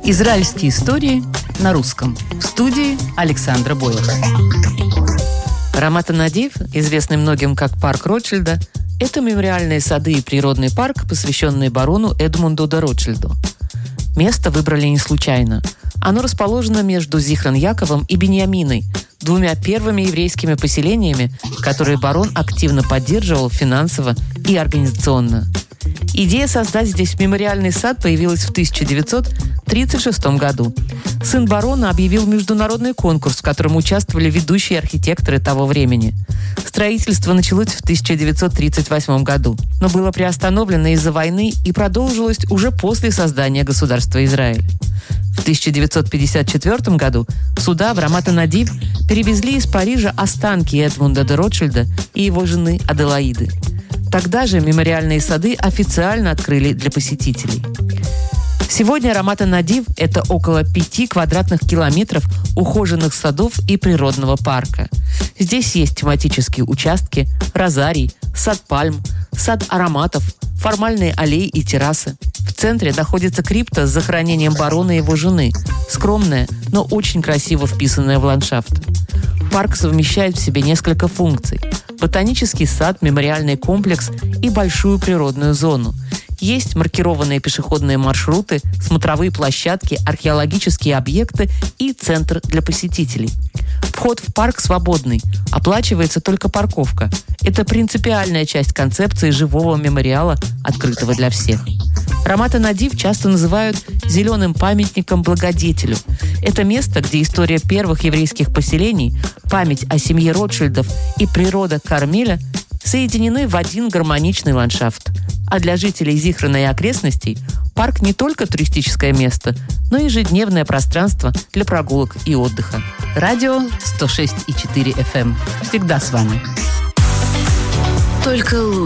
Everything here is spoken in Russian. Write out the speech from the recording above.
Израильские истории на русском. В студии Александра Бойлова. Рамат ан-Надив, известный многим как парк Ротшильда, это мемориальные сады и природный парк, посвященный барону Эдмунду де Ротшильду. Место выбрали не случайно. Оно расположено между Зихрон-Яковом и Биньяминой, двумя первыми еврейскими поселениями, которые барон активно поддерживал финансово и организационно. Идея создать здесь мемориальный сад появилась в 1936 году. Сын барона объявил международный конкурс, в котором участвовали ведущие архитекторы того времени. Строительство началось в 1938 году, но было приостановлено из-за войны и продолжилось уже после создания государства Израиль. В 1954 году сюда, в Рамат ан-Надив, перевезли из Парижа останки Эдмунда де Ротшильда и его жены Аделаиды. Тогда же мемориальные сады официально открыли для посетителей. Сегодня Рамат ан-Надив – это около 5 квадратных километров ухоженных садов и природного парка. Здесь есть тематические участки, розарий, сад пальм, сад ароматов, формальные аллеи и террасы. В центре находится крипта с захоронением барона и его жены, скромная, но очень красиво вписанная в ландшафт. Парк совмещает в себе несколько функций: ботанический сад, мемориальный комплекс и большую природную зону. Есть маркированные пешеходные маршруты, смотровые площадки, археологические объекты и центр для посетителей. Вход в парк свободный, оплачивается только парковка. Это принципиальная часть концепции живого мемориала, открытого для всех. Рамат ан-Надив часто называют «зеленым памятником благодетелю». Это место, где история первых еврейских поселений, память о семье Ротшильдов и природа Кармеля соединены в один гармоничный ландшафт. А для жителей Зихрона и окрестностей парк не только туристическое место, но и ежедневное пространство для прогулок и отдыха. Радио 106,4 FM. Всегда с вами. Только